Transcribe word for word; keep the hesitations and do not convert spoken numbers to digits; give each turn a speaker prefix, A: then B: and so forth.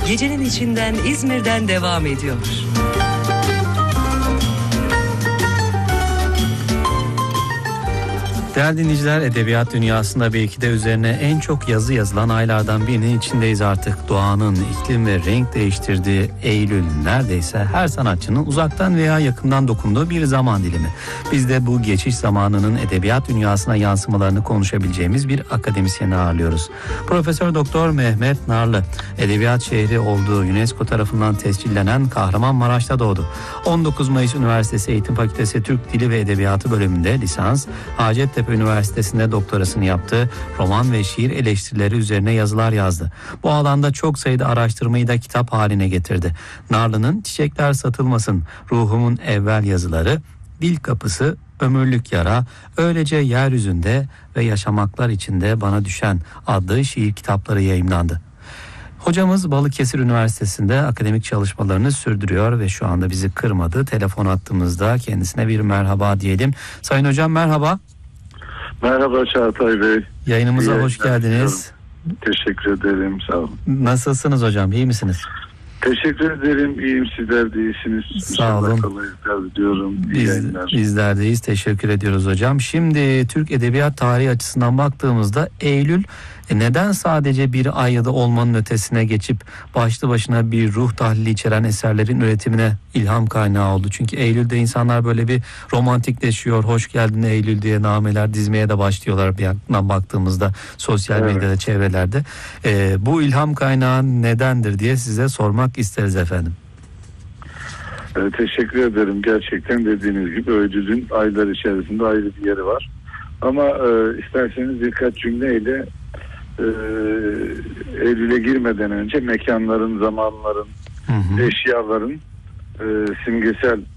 A: Gecenin içinden İzmir'den devam ediyor.
B: Değerli dinleyiciler, edebiyat dünyasında belki de üzerine en çok yazı yazılan aylardan birinin içindeyiz artık. Doğanın iklim ve renk değiştirdiği Eylül neredeyse her sanatçının uzaktan veya yakından dokunduğu bir zaman dilimi. Biz de bu geçiş zamanının edebiyat dünyasına yansımalarını konuşabileceğimiz bir akademisyeni ağırlıyoruz. Profesör Doktor Mehmet Narlı, edebiyat şehri olduğu UNESCO tarafından tescillenen Kahramanmaraş'ta doğdu. on dokuz Mayıs Üniversitesi Eğitim Fakültesi Türk Dili ve Edebiyatı bölümünde lisans, Hacettepe Üniversitesi'nde doktorasını yaptı. Roman ve şiir eleştirileri üzerine yazılar yazdı. Bu alanda çok sayıda araştırmayı da kitap haline getirdi. Narlı'nın Çiçekler Satılmasın, Ruhumun Evvel yazıları, Dil Kapısı, Ömürlük Yara, Öylece Yeryüzünde ve Yaşamaklar İçinde Bana Düşen adlı şiir kitapları yayımlandı. Hocamız Balıkesir Üniversitesi'nde akademik çalışmalarını sürdürüyor ve şu anda bizi kırmadı. Telefon attığımızda kendisine bir merhaba diyelim. Sayın hocam merhaba.
C: Merhaba Çağatay Bey.
B: Yayınımıza İyi hoş geldiniz.
C: Teşekkür ederim, sağ olun.
B: Nasılsınız hocam, iyi misiniz?
C: Teşekkür ederim, iyiyim, sizler de iyisiniz.
B: Sağ olun.
C: Kolaylıklar diliyorum.
B: Biz, bizler deyiz, teşekkür ediyoruz hocam. Şimdi Türk Edebiyat tarihi açısından baktığımızda Eylül neden sadece bir ay ya da olmanın ötesine geçip başlı başına bir ruh tahlili içeren eserlerin üretimine ilham kaynağı oldu? Çünkü Eylül'de insanlar böyle bir romantikleşiyor, hoş geldin Eylül diye nameler dizmeye de başlıyorlar bir yandan baktığımızda sosyal evet. medyada, çevrelerde. Ee, bu ilham kaynağı nedendir diye size sormak isteriz efendim.
C: Ee, teşekkür ederim. Gerçekten dediğiniz gibi Eylül'ün aylar içerisinde ayrı bir yeri var. Ama e, isterseniz birkaç cümleyle Ee, Eylül'e girmeden önce mekanların, zamanların, hı hı. eşyaların e, simgesel